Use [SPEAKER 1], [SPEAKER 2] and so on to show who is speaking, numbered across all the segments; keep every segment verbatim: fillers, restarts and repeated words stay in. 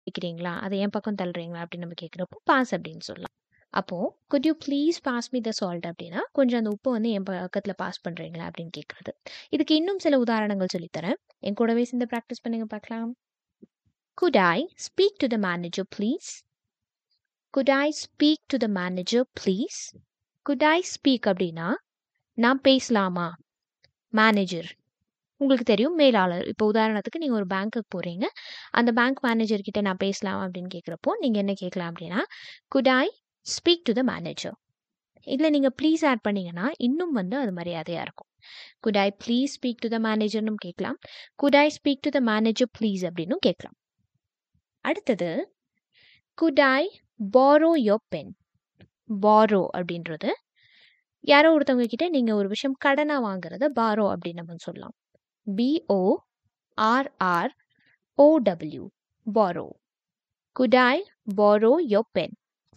[SPEAKER 1] கேட்குறீங்களா? அதை என் பக்கம் தள்ளுறீங்களா? அப்படின்னு நம்ம கேட்குறப்போ பாஸ் அப்படின்னு சொல்லலாம். அப்போ good you please boss me the salt அப்படின்னா கொஞ்சம் அந்த உப்பு வந்து என் பக்கத்தில் பாஸ் பண்ணுறீங்களா அப்படின்னு கேட்குறது. இதுக்கு இன்னும் சில உதாரணங்கள் சொல்லித்தரேன். என் கூடவே சேர்ந்து ப்ராக்டிஸ் பண்ணுங்க பார்க்கலாம். Could I speak to the manager please? Could I speak to the manager please? Could I speak அப்படின்னா நான் பேசலாமா? மேனேஜர் உங்களுக்கு தெரியும் மேலாளர். இப்போ உதாரணத்துக்கு நீங்கள் ஒரு பேங்க்குக்கு போகிறீங்க. அந்த பேங்க் மேனேஜர் கிட்ட நான் பேசலாம் அப்படின்னு கேட்குறப்போ நீங்கள் என்ன கேட்கலாம் அப்படின்னா could I speak to the manager? இதில் நீங்கள் ப்ளீஸ் ஆட் பண்ணீங்கன்னா இன்னும் வந்து அது மரியாதையாக இருக்கும். could I please speak to the managerனும் கேட்கலாம். could I speak to the manager please அப்படின்னும் கேட்கலாம். அடுத்தது could I borrow your pen? borrow அப்படின்றது யாரோ ஒருத்தவங்க கிட்ட நீங்கள் ஒரு விஷயம் கடனாக வாங்குறத borrow அப்படின்னு நம்ம சொல்லலாம். B O R R O W borrow. Could I borrow your pen?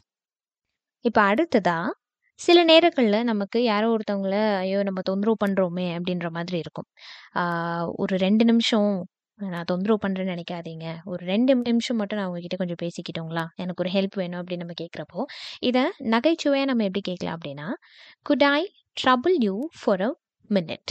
[SPEAKER 1] இப்போ அடுத்ததா சில நேரங்களில் நமக்கு யாரோ ஒருத்தவங்கள ஐயோ நம்ம தொந்தரவு பண்ணுறோமே அப்படின்ற மாதிரி இருக்கும். ஆஹ் ஒரு ரெண்டு நிமிஷம் நான் தொந்தரவு பண்ணுறேன்னு நினைக்காதீங்க, ஒரு ரெண்டு நிமிஷம் மட்டும் நான் உங்ககிட்ட கொஞ்சம் பேசிக்கிட்டோங்களா, எனக்கு ஒரு ஹெல்ப் வேணும் அப்படின்னு நம்ம கேட்குறப்போ இதை நகைச்சுவையாக நம்ம எப்படி கேட்கலாம் அப்படின்னா could I trouble you for a minute?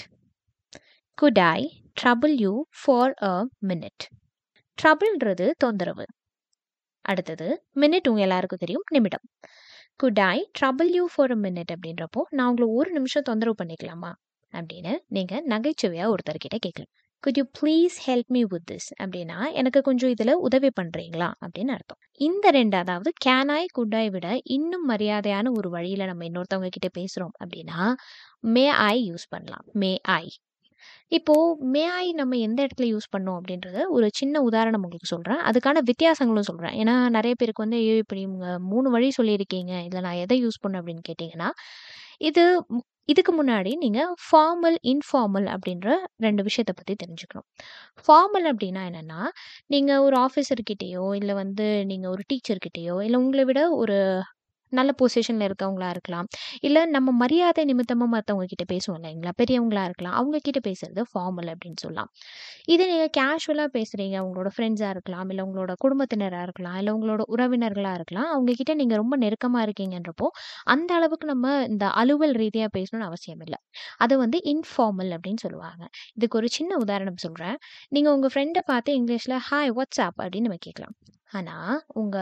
[SPEAKER 1] could I trouble you for a minute? ட்ரபிள்ன்றது தொந்தரவு. அடுத்தது மினிட் உங்க எல்லாருக்கும் தெரியும் நிமிடம். could I trouble you for a minute அப்படின்றப்போ நான் உங்களை ஒரு நிமிஷம் தொந்தரவு பண்ணிக்கலாமா அப்படின்னு நீங்க நகைச்சுவையா ஒருத்தர்கிட்ட கேட்கலாம். could you please help me with this அப்படின்னா எனக்கு கொஞ்சம் இதுல உதவி பண்றீங்களா அப்படின்னு அர்த்தம். இந்த ரெண்டு அதாவது can I could I விட இன்னும் மரியாதையான ஒரு வழியில நம்ம இன்னொருத்தவங்க கிட்ட பேசுறோம் அப்படின்னா may I யூஸ் பண்ணலாம். may I. இப்போ மே ஐ நம்ம எந்த இடத்துல யூஸ் பண்ணோம் அப்படின்றத ஒரு சின்ன உதாரணம் உங்களுக்கு சொல்கிறேன். அதுக்கான வித்தியாசங்களும் சொல்கிறேன். ஏன்னா நிறைய பேருக்கு வந்து ஐயோ இப்படி இவங்க மூணு வழி சொல்லியிருக்கீங்க, இதில் நான் எதை யூஸ் பண்ணேன் அப்படின்னு கேட்டிங்கன்னா இது ம், இதுக்கு முன்னாடி நீங்கள் ஃபார்மல் இன்ஃபார்மல் அப்படின்ற ரெண்டு விஷயத்தை பற்றி தெரிஞ்சுக்கணும். ஃபார்மல் அப்படின்னா என்னென்னா நீங்கள் ஒரு ஆஃபீஸர்கிட்டேயோ இல்லை வந்து நீங்கள் ஒரு டீச்சர்கிட்டேயோ இல்லை உங்களை விட ஒரு நல்ல பொசிஷனில் இருக்கவங்களா இருக்கலாம், இல்லை நம்ம மரியாதை நிமித்தமாக மற்றவங்க கிட்ட பேசுவோம் இல்லைங்களா, பெரியவங்களா இருக்கலாம், அவங்க கிட்ட பேசுறது ஃபார்மல் அப்படின்னு சொல்லலாம். இதே நீங்கள் கேஷுவலாக பேசுகிறீங்க, உங்களோட ஃப்ரெண்ட்ஸாக இருக்கலாம், இல்லை உங்களோட குடும்பத்தினராக இருக்கலாம், இல்லை உங்களோட உறவினர்களாக இருக்கலாம், அவங்க கிட்ட நீங்கள் ரொம்ப நெருக்கமாக இருக்கீங்கன்றப்போ அந்த அளவுக்கு நம்ம இந்த அலுவல் ரீதியாக பேசணும்னு அவசியம் இல்லை. அது வந்து இன்ஃபார்மல் அப்படின்னு சொல்லுவாங்க. இதுக்கு ஒரு சின்ன உதாரணம் சொல்கிறேன். நீங்கள் உங்கள் ஃப்ரெண்டை பார்த்து இங்கிலீஷில் ஹாய் வாட்ஸ்அப் அப்படின்னு நம்ம கேட்கலாம். ஆனால்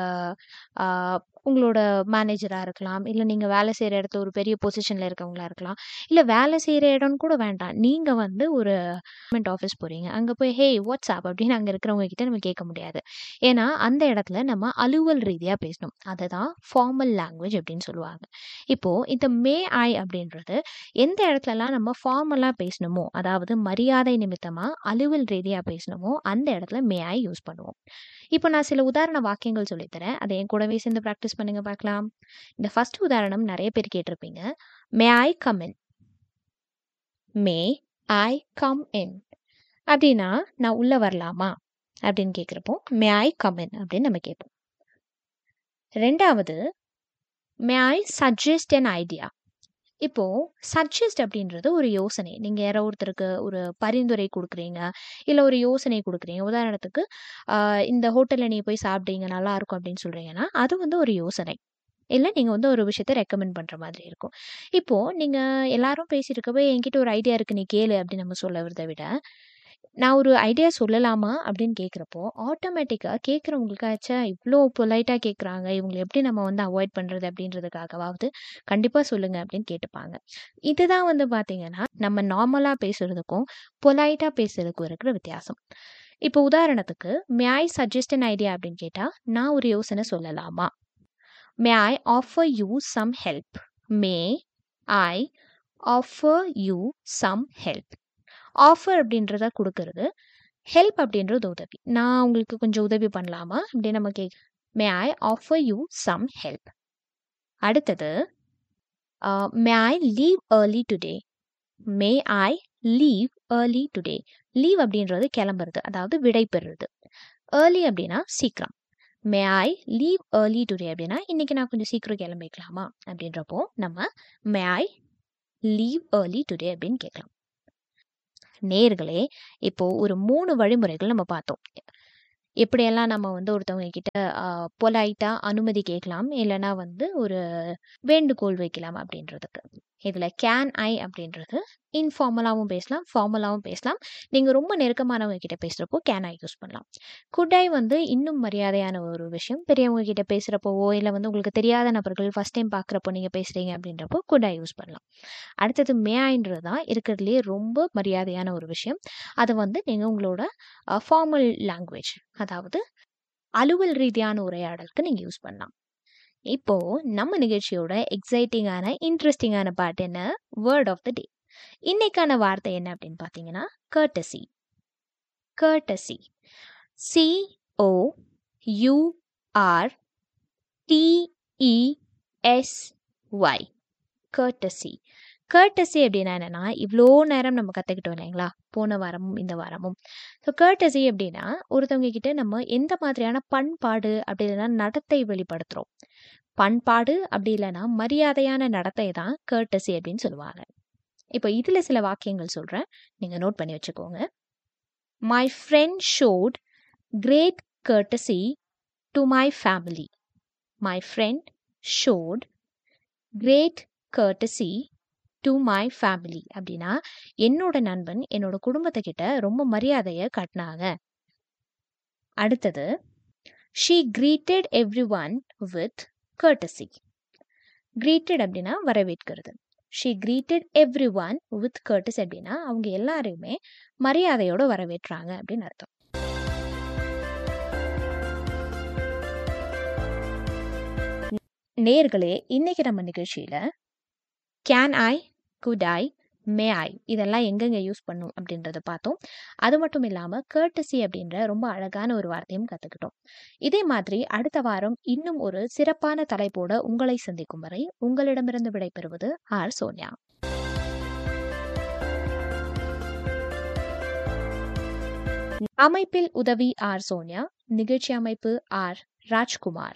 [SPEAKER 1] உங்கள் உங்களோட மேனேஜராக இருக்கலாம், இல்லை நீங்கள் வேலை செய்கிற இடத்துல ஒரு பெரிய பொசிஷனில் இருக்கவங்களா இருக்கலாம், இல்லை வேலை செய்கிற இடம்னு கூட வேண்டாம், நீங்கள் வந்து ஒரு கவர்மெண்ட் ஆஃபீஸ் போகிறீங்க, அங்கே போய் ஹே வாட்ஸ்அப் அப்படின்னு அங்கே இருக்கிறவங்க கிட்ட நம்ம கேட்க முடியாது. ஏன்னா அந்த இடத்துல நம்ம அலுவல் ரீதியாக பேசணும். அதை தான் ஃபார்மல் லாங்குவேஜ் அப்படின்னு சொல்லுவாங்க. இப்போது இந்த மே ஐ அப்படின்றது எந்த இடத்துலலாம் நம்ம ஃபார்மலாக பேசணுமோ, அதாவது மரியாதை நிமித்தமாக அலுவல் ரீதியாக பேசணுமோ அந்த இடத்துல மே ஐ யூஸ் பண்ணுவோம். இப்போ நான் சில உதாரண வாக்கியங்கள் சொல்லித்தரேன், அதை என் கூடவே சேர்ந்து ப்ராக்டிஸ் பண்ணுங்க பார்க்கலாம். இந்த ஃபர்ஸ்ட் உதாரணம் நிறைய பேர் கேட்டிருப்பீங்க. மே I come in? May I come in அப்படின்னா நான் உள்ள வரலாமா அப்படின்னு கேட்குறப்போ மே ஐ கம் இன் அப்படின்னு நம்ம கேட்போம். ரெண்டாவது மே ஐ சஜஸ்ட் an ஐடியா. இப்போ சஜஸ்ட் அப்படின்றது ஒரு யோசனை. நீங்கள் யாரோ ஒருத்தருக்கு ஒரு பரிந்துரை கொடுக்குறீங்க, இல்லை ஒரு யோசனை கொடுக்குறீங்க. உதாரணத்துக்கு ஆஹ் இந்த ஹோட்டலில் நீ போய் சாப்பிட்டீங்க நல்லா இருக்கும் அப்படின்னு சொல்கிறீங்கன்னா அது வந்து ஒரு யோசனை, இல்லை நீங்கள் வந்து ஒரு விஷயத்தை ரெக்கமெண்ட் பண்ணுற மாதிரி இருக்கும். இப்போது நீங்கள் எல்லாரும் பேசியிருக்கப்போ என்கிட்ட ஒரு ஐடியா இருக்குது நீ கேளு அப்படின்னு நம்ம சொல்லுறதை விட நான் ஒரு ஐடியா சொல்லலாமா அப்படின்னு கேட்குறப்போ ஆட்டோமேட்டிக்காக கேட்குறவங்களுக்கு ஆச்சா இவ்வளோ பொலைட்டாக கேட்குறாங்க, இவங்களை எப்படி நம்ம வந்து அவாய்ட் பண்ணுறது அப்படின்றதுக்காகவாவது கண்டிப்பாக சொல்லுங்க அப்படின்னு கேட்டுப்பாங்க. இதுதான் வந்து பார்த்தீங்கன்னா நம்ம நார்மலாக பேசுறதுக்கும் பொலைட்டாக பேசுறதுக்கும் இருக்கிற வித்தியாசம். இப்போ உதாரணத்துக்கு மே ஐ சஜஸ்ட் an ஐடியா அப்படின்னு கேட்டால் நான் ஒரு யோசனை சொல்லலாமா. மே ஐ offer you some help. May I offer you some help. Offer அப்படின்றத கொடுக்கறது, ஹெல்ப் அப்படின்றது உதவி. நான் உங்களுக்கு கொஞ்சம் உதவி பண்ணலாமா அப்படின்னு நம்ம கேட்க மே ஐ ஆஃபர் யூ சம் ஹெல்ப். அடுத்தது மே I leave early today. May I leave early today. Leave அப்படின்றது கிளம்புறது, அதாவது விடை பெறுறது. ஏர்லி அப்படின்னா சீக்கிரம். மே ஐ லீவ் ஏர்லி டுடே அப்படின்னா இன்னைக்கு நான் கொஞ்சம் சீக்கிரம் கிளம்பிக்கலாமா அப்படின்றப்போ நம்ம மே ஐ லீவ் ஏர்லி டுடே அப்படின்னு கேட்கலாம். நேயர்களே, இப்போ ஒரு மூணு வழிமுறைகள் நம்ம பார்த்தோம். எப்படியெல்லாம் நம்ம வந்து ஒருத்தவங்க கிட்ட பொலைட்டாக அனுமதி கேட்கலாம், இல்லைனா வந்து ஒரு வேண்டுகோள் வைக்கலாம் அப்படின்றதுக்கு. இதில் கேன் ஐ அப்படின்றது இன்ஃபார்மலாகவும் பேசலாம், ஃபார்மலாகவும் பேசலாம். நீங்கள் ரொம்ப நெருக்கமானவங்க கிட்ட பேசுகிறப்போ கேன் ஐ யூஸ் பண்ணலாம். குட் ஐ வந்து இன்னும் மரியாதையான ஒரு விஷயம். பெரியவங்க கிட்ட பேசுகிறப்போவோ இல்லை வந்து உங்களுக்கு தெரியாத நபர்கள் ஃபஸ்ட் டைம் பார்க்குறப்போ நீங்கள் பேசுகிறீங்க அப்படின்றப்போ குட் ஐ யூஸ் பண்ணலாம். அடுத்தது மே ஐன்றது தான் இருக்கிறதுலே ரொம்ப மரியாதையான ஒரு விஷயம். அதை வந்து நீங்கள் உங்களோட ஃபார்மல் லாங்குவேஜ், அதாவது அலுவல் ரீதியான உரையாடலுக்கு நீங்கள் யூஸ் பண்ணலாம். இப்போ நம்ம நிகழ்ச்சியோட எக்ஸைட்டிங்கான இன்ட்ரெஸ்டிங்கான பார்ட் என்ன, வேர்ட் ஆஃப் த டே. இன்னைக்கான வார்த்தை என்ன அப்படின்னு பார்த்தீங்கன்னா courtesy. Courtesy, C O you are D E S Y, courtesy. Courtesy அப்படின்னா என்னன்னா, இவ்வளோ நேரம் நம்ம கற்றுக்கிட்டோம் இல்லைங்களா, போன வாரமும் இந்த வாரமும். ஸோ கர்டசி அப்படின்னா ஒருத்தவங்க கிட்ட நம்ம எந்த மாதிரியான பண்பாடு அப்படி இல்லைன்னா நடத்தை வெளிப்படுத்துகிறோம். பண்பாடு அப்படி இல்லைன்னா மரியாதையான நடத்தை தான் கர்டசி அப்படின்னு சொல்லுவாங்க. இப்போ இதில் சில வாக்கியங்கள் சொல்கிறேன், நீங்கள் நோட் பண்ணி வச்சுக்கோங்க. My friend ஷோட் great courtesy to my family. My friend ஷோட் great courtesy to my family அப்படின்னா என்னோட நண்பன் என்னோட குடும்பத்தை கிட்ட ரொம்ப மரியாதையை காட்டினாங்க. அடுத்தது, she greeted every one with courtesy. Greeted அப்படின்னா வரவேற்கிறது. She greeted every one with courtesy அப்படின்னா அவங்க எல்லாரையுமே மரியாதையோட வரவேற்றாங்க அப்படின்னு அர்த்தம். நேயர்களே, இன்னைக்கு நம்ம நிகழ்ச்சியில கேன் ஐ, குட் ஐ, மே ஐ இதெல்லாம் எங்கெங்க யூஸ் பண்ணும் அப்படின்றத பார்த்தோம். அது மட்டும் இல்லாமல் கர்டசி அப்படின்ற ரொம்ப அழகான ஒரு வார்த்தையும் கற்றுக்கிட்டோம். இதே மாதிரி அடுத்த வாரம் இன்னும் ஒரு சிறப்பான தலைப்போட உங்களை சந்திக்கும் வரை உங்களிடமிருந்து விடைபெறுவது ஆர் சோனியா. அமைப்பில் உதவி ஆர் சோனியா, நிகழ்ச்சி அமைப்பு ஆர் ராஜ்குமார்.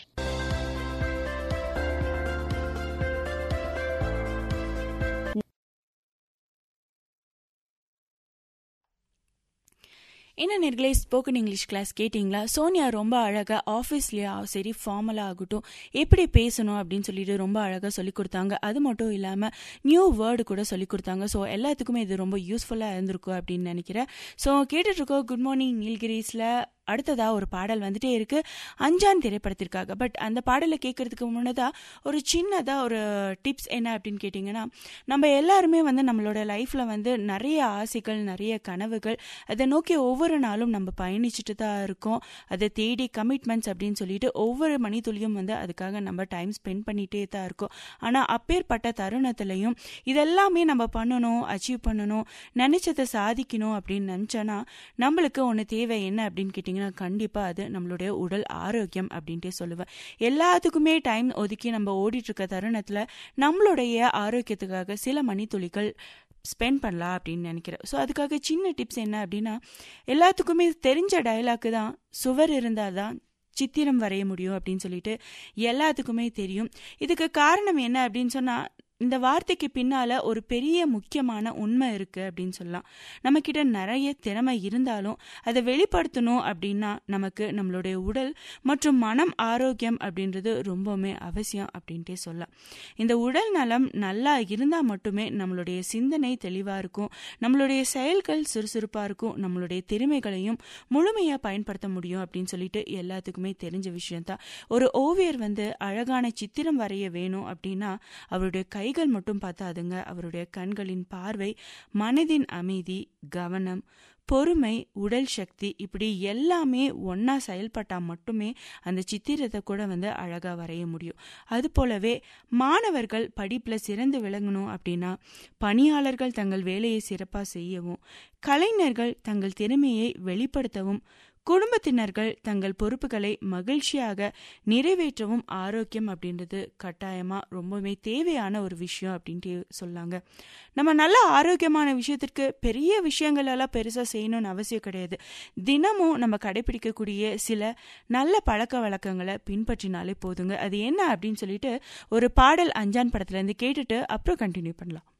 [SPEAKER 2] என்ன நேர்களே, ஸ்போக்கன் இங்கிலீஷ் கிளாஸ் கேட்டிங்களா? சோனியா ரொம்ப அழகாக ஆஃபீஸ்லேயே சரி ஃபார்மலாக ஆகட்டும் எப்படி பேசணும் அப்படின்னு சொல்லிட்டு ரொம்ப அழகாக சொல்லிக் கொடுத்தாங்க. அது மட்டும் இல்லாமல் நியூ வேர்டு கூட சொல்லிக் கொடுத்தாங்க. ஸோ எல்லாத்துக்குமே இது ரொம்ப யூஸ்ஃபுல்லாக இருந்திருக்கும் அப்படின்னு நினைக்கிறேன். ஸோ கேட்டுட்ருக்கோம் குட் மார்னிங் நீல்கிரீஸில் அடுத்ததா ஒரு பாடல் வந்துட்டே இருக்கு அஞ்சான் திரைப்படத்திற்காக. பட் அந்த பாடலை கேட்கறதுக்கு முன்னதா ஒரு சின்னதா ஒரு டிப்ஸ் என்ன அப்படின்னு கேட்டிங்கன்னா, நம்ம எல்லாருமே வந்து நம்மளோட லைஃப்ல வந்து நிறைய ஆசைகள், நிறைய கனவுகள், அதை நோக்கி ஒவ்வொரு நாளும் நம்ம பயணிச்சுட்டு தான் இருக்கோம். அதை தேடி கமிட்மெண்ட்ஸ் அப்படின்னு சொல்லிட்டு ஒவ்வொரு மணித்துளியும் வந்து அதுக்காக நம்ம டைம் ஸ்பெண்ட் பண்ணிட்டே தான் இருக்கோம். ஆனால் அப்பேற்பட்ட தருணத்திலையும் இதெல்லாமே நம்ம பண்ணணும், அச்சீவ் பண்ணணும், நினைச்சதை சாதிக்கணும் அப்படின்னு நினச்சோன்னா நம்மளுக்கு ஒன்று தேவை. என்ன அப்படின்னு கேட்டிங்கன்னா, கண்டிப்பா அது நம்மளுடைய உடல் ஆரோக்கியம் அப்படின்ட்டே சொல்லுவேன். எல்லாத்துக்குமே டைம் ஒதுக்கி நம்ம ஓடிட்டு இருக்க தருணத்துல நம்மளுடைய ஆரோக்கியத்துக்காக சில மணித்துளிகள் ஸ்பெண்ட் பண்ணலாம் அப்படின்னு நினைக்கிறேன். ஸோ அதுக்காக சின்ன டிப்ஸ் என்ன அப்படின்னா, எல்லாத்துக்குமே தெரிஞ்ச டயலாக்கு தான் சுவர் இருந்தால் தான் சித்திரம் வரைய முடியும் அப்படின்னு சொல்லிட்டு எல்லாத்துக்குமே தெரியும். இதுக்கு காரணம் என்ன அப்படின்னு சொன்னா, இந்த வார்த்தைக்கு பின்னால ஒரு பெரிய முக்கியமான உண்மை இருக்கு அப்படின்னு சொல்லலாம். நம்ம கிட்ட நிறைய திறமை இருந்தாலும் அதை வெளிப்படுத்தணும் அப்படின்னா நமக்கு நம்மளுடைய உடல் மற்றும் மனம் ஆரோக்கியம் அப்படின்றது ரொம்பவுமே அவசியம் அப்படின்ட்டே சொல்லலாம். இந்த உடல் நலம் நல்லா இருந்தா மட்டுமே நம்மளுடைய சிந்தனை தெளிவா இருக்கும், நம்மளுடைய செயல்கள் சுறுசுறுப்பா இருக்கும், நம்மளுடைய திறமைகளையும் முழுமையா பயன்படுத்த முடியும் அப்படின்னு சொல்லிட்டு எல்லாத்துக்குமே தெரிஞ்ச விஷயம்தான். ஒரு ஓவியர் வந்து அழகான சித்திரம் வரைய வேணும் அப்படின்னா அவருடைய கை கைகள் மட்டும் பார்த்தாதுங்க. அவருடைய கண்களின் பார்வை, மனதின் அமைதி, கவனம், பொறுமை, உடல் சக்தி இப்படி எல்லாமே ஒன்னா செயல்பட்டா மட்டுமே அந்த சித்திரத்தை கூட வந்து அழகா வரைய முடியும். அது போலவே மாணவர்கள் படிப்புல சிறந்து விளங்கணும் அப்படின்னா பணியாளர்கள் தங்கள் வேலையை சிறப்பா செய்யவும், கலைஞர்கள் தங்கள் திறமையை வெளிப்படுத்தவும், குடும்பத்தினர்கள் தங்கள் பொறுப்புகளை மகிழ்ச்சியாக நிறைவேற்றவும் ஆரோக்கியம் அப்படின்றது கட்டாயமா ரொம்பவே தேவையான ஒரு விஷயம் அப்படின்ட்டு சொல்லாங்க. நம்ம நல்ல ஆரோக்கியமான விஷயத்திற்கு பெரிய விஷயங்கள் எல்லாம் பெருசா செய்யணும்னு அவசியம் கிடையாது. தினமும் நம்ம கடைபிடிக்கக்கூடிய சில நல்ல பழக்க வழக்கங்களை பின்பற்றினாலே போதுங்க. அது என்ன அப்படின்னு சொல்லிட்டு ஒரு பாடல் அஞ்சான் படத்துல இருந்து கேட்டுட்டு அப்புறம் கண்டினியூ பண்ணலாம்.